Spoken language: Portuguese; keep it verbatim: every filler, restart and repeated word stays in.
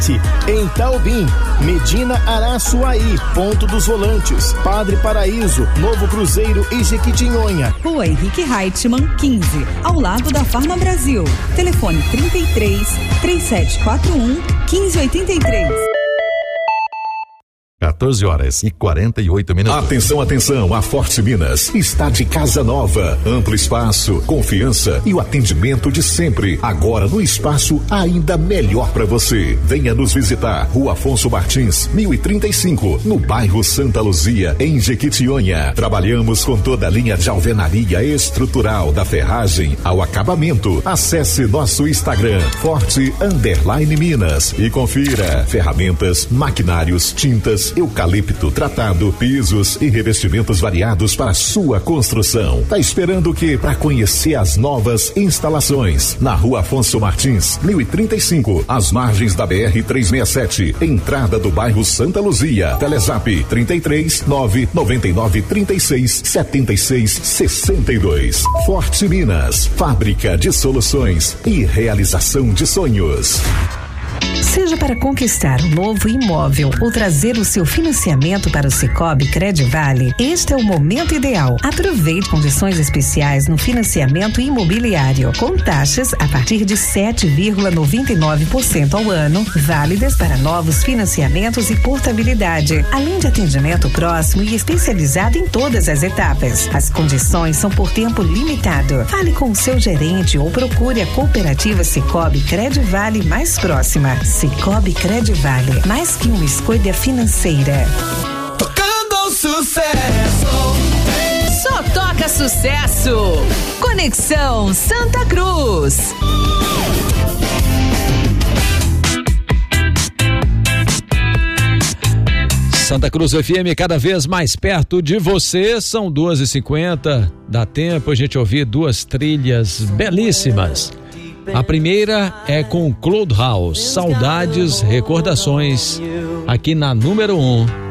Em Taubim, Medina Araçuaí, Ponto dos Volantes, Padre Paraíso, Novo Cruzeiro e Jequitinhonha. Rua Henrique Reichmann, quinze, ao lado da Farma Brasil. Telefone trinta e três, trinta e sete quarenta e um, quinze oitenta e três. quatorze horas e quarenta e oito minutos. Atenção, atenção, a Forte Minas está de casa nova, amplo espaço, confiança e o atendimento de sempre. Agora no espaço ainda melhor para você. Venha nos visitar, Rua Afonso Martins, mil e trinta e cinco, no bairro Santa Luzia, em Jequitinhonha. Trabalhamos com toda a linha de alvenaria estrutural, da ferragem ao acabamento. Acesse nosso Instagram, Forte Underline Minas, e confira ferramentas, maquinários, tintas, eucalipto tratado, pisos e revestimentos variados para sua construção. Tá esperando o quê para conhecer as novas instalações? Na Rua Afonso Martins, mil e trinta e cinco, às margens da B R trezentos e sessenta e sete, entrada do bairro Santa Luzia. Telezap trinta e três, nove noventa e nove, trinta e seis, setenta e seis, sessenta e dois. Forte Minas, fábrica de soluções e realização de sonhos. Seja para conquistar um novo imóvel ou trazer o seu financiamento para o Sicoob Credivale, este é o momento ideal. Aproveite condições especiais no financiamento imobiliário, com taxas a partir de sete vírgula noventa e nove por cento ao ano, válidas para novos financiamentos e portabilidade, além de atendimento próximo e especializado em todas as etapas. As condições são por tempo limitado. Fale com o seu gerente ou procure a cooperativa Sicoob Credivale mais próxima. Sicoob Credivale, mais que uma escolha financeira. Tocando sucesso. Só toca sucesso. Conexão Santa Cruz. Santa Cruz F M cada vez mais perto de você. São duas e cinquenta. Dá tempo a gente ouvir duas trilhas belíssimas. A primeira é com Cloud House, Saudades, Recordações, aqui na número um.